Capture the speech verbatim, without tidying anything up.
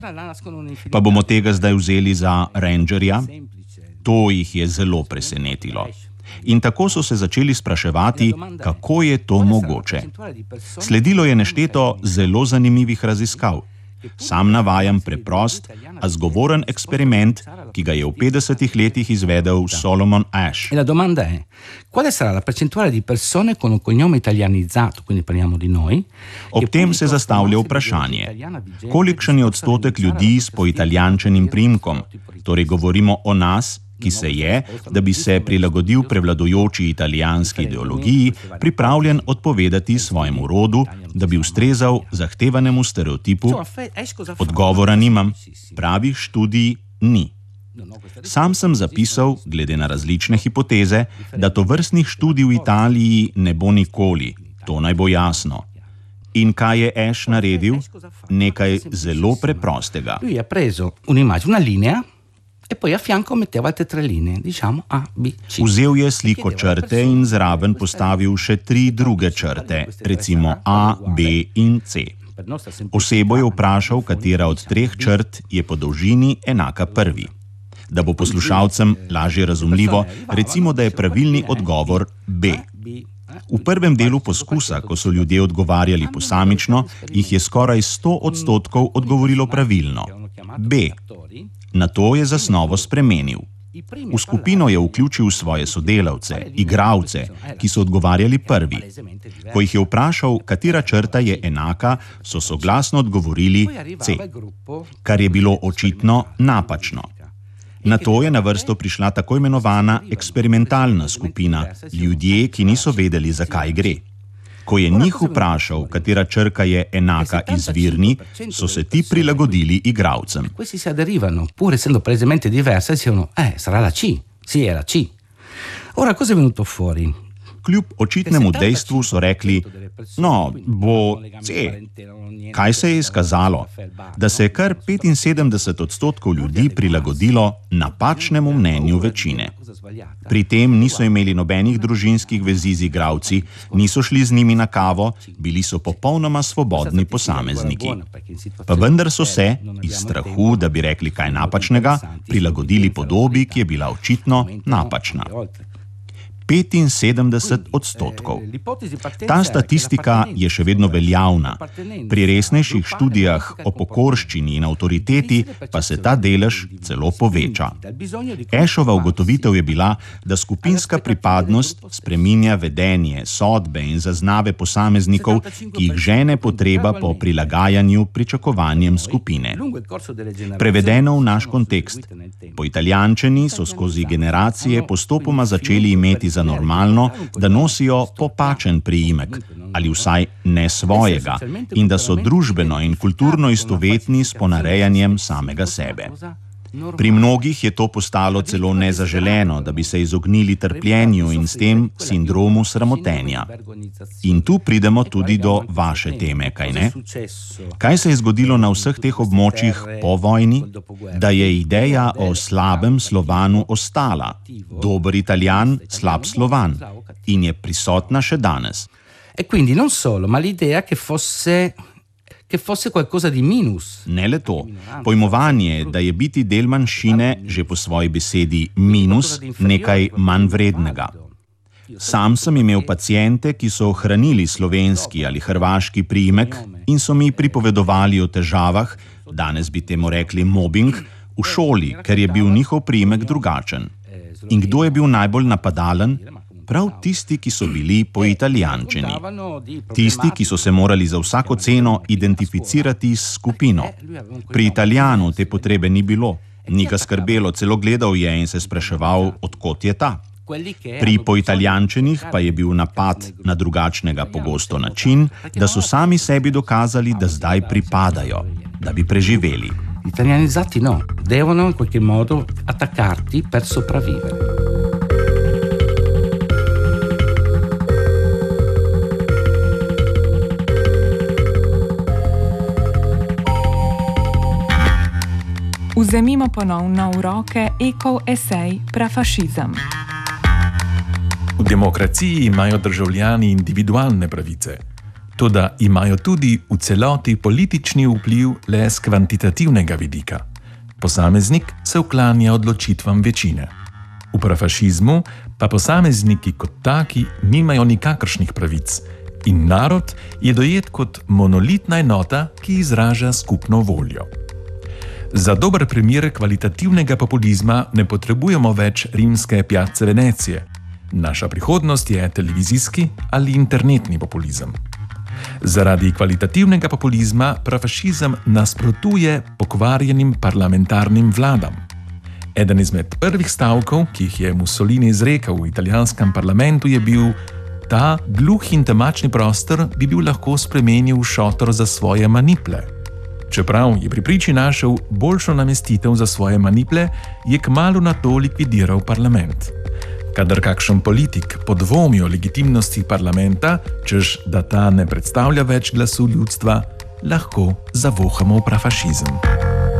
Pa bomo tega zdaj vzeli za rangerja? To jih je zelo presenetilo. In tako so se začeli spraševati, kako je to mogoče. Sledilo je nešteto zelo zanimivih raziskav. Sam navajam preprost, a zgovoren eksperiment, ki ga je v petdesetih letih izvedel Solomon Asch. La domanda è, quale sarà la percentuale di persone con un cognome italianizzato, quindi parliamo di noi? Ob tem se zastavlja vprašanje, kolikšen je odstotek ljudi s poitalijančenim priimkom, torej govorimo o nas, ki se je, da bi se prilagodil prevladujoči italijanski ideologiji, pripravljen odpovedati svojemu rodu, da bi ustrezal zahtevanemu stereotipu. Odgovora nimam, pravih študij ni. Sam sem zapisal, glede na različne hipoteze, da tovrstnih študij v Italiji ne bo nikoli, to naj bo jasno. In kaj je Asch naredil? Nekaj zelo preprostega. Lui ha preso un'immagine, una linea, e poi a fianco metteva altre tre linee, diciamo A, B, C. Vzel je sliko črte in zraven postavil še tri druge črte, recimo A, B in C. Osebo je vprašal, katera od treh črt je po dolžini enaka prvi. Da bo poslušalcem lažje razumljivo, recimo, da je pravilni odgovor B. V prvem delu poskusa, ko so ljudje odgovarjali posamično, jih je skoraj sto odstotkov odgovorilo pravilno. B. Nato je zasnovo spremenil. V skupino je vključil svoje sodelavce, igralce, ki so odgovarjali prvi. Ko jih je vprašal, katera črta je enaka, so soglasno odgovorili C, kar je bilo očitno napačno. Nato je na vrsto prišla tako imenovana eksperimentalna skupina, ljudje, ki niso vedeli, zakaj gre. Ko je njih vprašal, katera črka je enaka izvirni, so se ti prilagodili igralcem. Questi si aderivano, pur essendo palesemente diverse, dicevano, eh, sarà la C, sì, è la C. Ora, cosa è venuto fuori? Kljub očitnemu dejstvu so rekli, no, bo C. Kaj se je izkazalo? Da se je kar petinsedemdeset odstotkov ljudi prilagodilo napačnemu mnenju večine. Pri tem niso imeli nobenih družinskih vezi z igralci, niso šli z njimi na kavo, bili so popolnoma svobodni posamezniki. Pa vendar so se, iz strahu, da bi rekli kaj napačnega, prilagodili podobi, ki je bila očitno napačna. petinsedemdeset odstotkov. Ta statistika je še vedno veljavna. Pri resnejših študijah o pokorščini in avtoriteti pa se ta delež celo poveča. Aschova ugotovitev je bila, da skupinska pripadnost spreminja vedenje, sodbe in zaznave posameznikov, ki jih žene potreba po prilagajanju pričakovanjem skupine. Prevedeno v naš kontekst. Poitalijančeni so skozi generacije postopoma začeli imeti za normalno, da nosijo popačen priimek, ali vsaj ne svojega, in da so družbeno in kulturno istovetni s ponarejanjem samega sebe. Pri mnogih je to postalo celo nezaželeno, da bi se izognili trpljenju in s tem sindromu sramotenja. In tu pridemo tudi do vaše teme, kaj ne? Kaj se je zgodilo na vseh teh območjih po vojni? Da je ideja o slabem Slovanu ostala. Dober Italijan, slab Slovan. In je prisotna še danes. E quindi non solo, ma l'idea che fosse che fosse qualcosa di minus. Ne le to. Pojmovanje, da je biti del manjšine, že po svoji besedi minus, nekaj manj vrednega. Sam sem imel paciente, ki so ohranili slovenski ali hrvaški priimek in so mi pripovedovali o težavah, danes bi temu rekli mobbing, v šoli, ker je bil njihov priimek drugačen. In kdo je bil najbolj napadalen? Prav tisti, ki so bili poitalijančeni. Tisti, ki so se morali za vsako ceno identificirati s skupino. Pri Italijanu te potrebe ni bilo. Ni ga skrbelo, celo gledal je in se spraševal, odkot je ta. Pri poitalijančenih pa je bil napad na drugačnega pogosto način, da so sami sebi dokazali, da zdaj pripadajo, da bi preživeli. Italianizzati no, devono in qualche modo attaccarti per sopravvivere. Vzemimo ponovno v roke Ekov esej Prafašizem. V demokraciji imajo državljani individualne pravice. toda imajo tudi v celoti politični vpliv le z kvantitativnega vidika. Posameznik se uklanja odločitvam večine. V prafašizmu pa posamezniki kot taki nimajo nikakršnih pravic in narod je dojet kot monolitna enota, ki izraža skupno voljo. Za dober primer kvalitativnega populizma ne potrebujemo več rimske Piazze Venecije. Naša prihodnost je televizijski ali internetni populizem. Zaradi kvalitativnega populizma prafašizem nasprotuje pokvarjenim parlamentarnim vladam. Eden izmed prvih stavkov, ki jih je Mussolini izrekel v italijanskem parlamentu, je bil: ta gluh in temačni prostor bi bil lahko spremenil v šotor za svoje maniple. Čeprav je pri priči našel boljšo namestitev za svoje maniple, je kmalu nato likvidiral parlament. Kadar kakšen politik podvomi o legitimnosti parlamenta, češ da ta ne predstavlja več glasu ljudstva, lahko zavohamo v prafašizem.